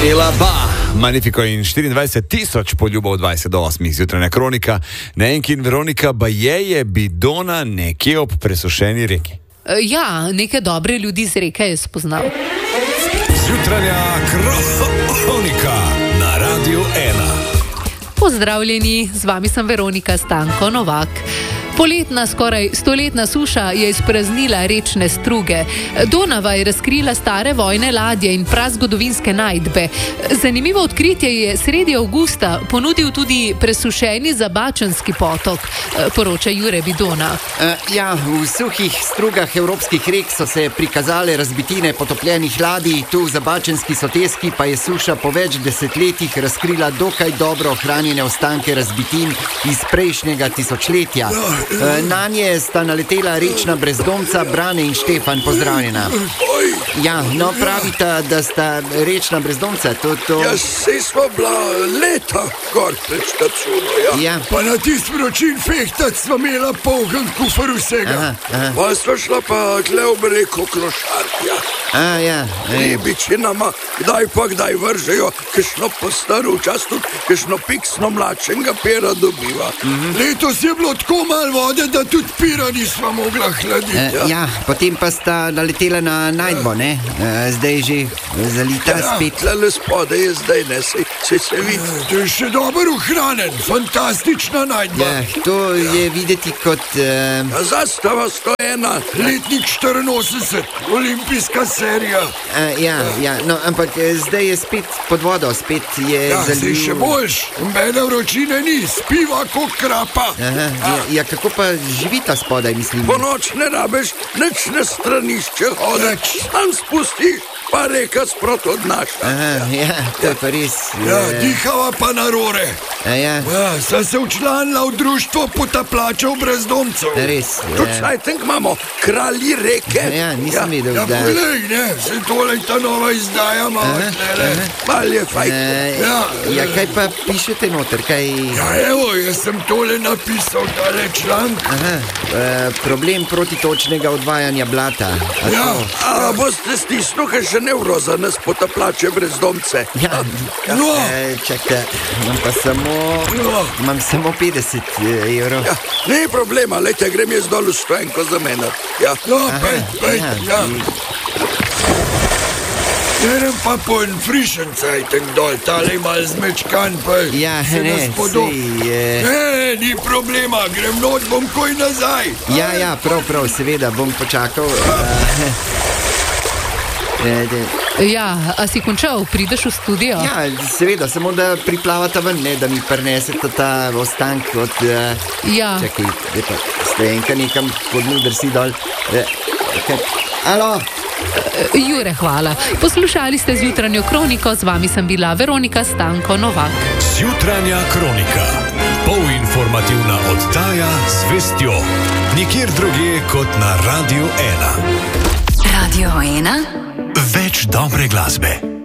Elaba, Magnifico in 24,000 poljubov 20 do 8 zjutrajna kronika. Nenki in Veronika, baje bidona nekje ob presušeni reki. Ja, neke dobre ljudi z reke je spoznal. Zjutrajna kronika na Radiu 1. Pozdravljeni, z vami sem Veronika Stanko Novak. Poletna, skoraj stoletna suša je izpraznila rečne struge. Donava je razkrila stare vojne ladje in prazgodovinske najdbe. Zanimivo odkritje je sredi avgusta ponudil tudi presušeni Zabačanski potok, poroča Jure Bidona. V suhih strugah evropskih rek so se prikazale razbitine potopljenih ladij, tu v Zabačanski soteski pa je suša po več desetletjih razkrila dokaj dobro ohranjene ostanke razbitin iz prejšnjega tisočletja. Na nje sta naletela rečna brezdomca Brane in Štefan. Pozdravljena. Pravita, da sta rečna brezdomca. Saj smo bila leta gor pred štacuno, Pa na tist vročin fehtat smo imela polgen kufr vsega. Pa smo šla pa tle ob reko Klošartja. Ribiči nama kdaj vržejo, kakšno postaro včasih tudi kakšno piksno mlačenega pera dobiva. Letos je bilo tako malo vode, da tudi pira nismo mogla hladiti. Potem pa sta naletela na najdbo, ne? Zdaj že zalita spet. Tlele spode je zdaj, ne, se vidi. To je še dobro ohranjen, fantastična najdba. To je videti kot... Zastava 101, letnik 84, olimpijska serija. Ampak zdaj je spet pod vodo, spet je zaliv... Zdaj še boljš, mene vročine ni, spiva kot krapa. Kako pa živita spodaj, mislim? Po noč ne rabeš, nič na stranišče hodeš, sam spustiš, pa reka sprot odnaša. To je pa res. Dihava pa na rore. Sem se včlanila v društvo potaplačev brezdomcev. Res. Tudi sajtenk imamo, kralji reke. Nisem videl, da... Poglej, ne, se tole ta nova izdaja malo tlele. Mal je fajn. Kaj pa pišete noter, kaj... Evo, jaz sem tole napisal, tale članek. Problem protitočnega odvajanja blata. Boste stisnil, kaj še nevroza nas potaplače brezdomce. Čakajte, imam samo 50 evrov. Ne problema, lejte, grem jaz dol v Stojenko za mene. Grem pa po en frišen cajtek dol, tale mal zmečkan, pa se nas podob. Ni problema, grem noč, bom koj nazaj. Prav, seveda, bom počakal. A si končal, prideš v studio? Seveda, samo da priplavata ven, ne, da mi prinesete ta ostank od... Čakaj, Stojenka nekam podnudrsi dol. Alo? Jure, hvala. Poslušali ste zjutranjo kroniko, z vami sem bila Veronika Stanko Novak. Zjutranja kronika. Polinformativna oddaja z vestjo. Nikjer drugje kot na Radiu 1. Radio 1. Več dobre glasbe.